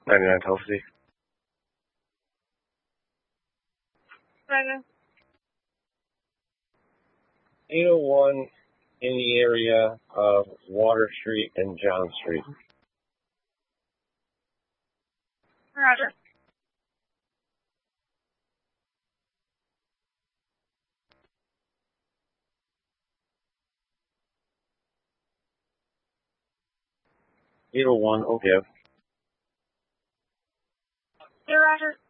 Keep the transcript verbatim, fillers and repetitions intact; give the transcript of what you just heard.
ninety-nine Tulsi. Roger. eight oh one in the area of Water Street and John Street. Roger. eight oh one, okay. Yeah, Roger.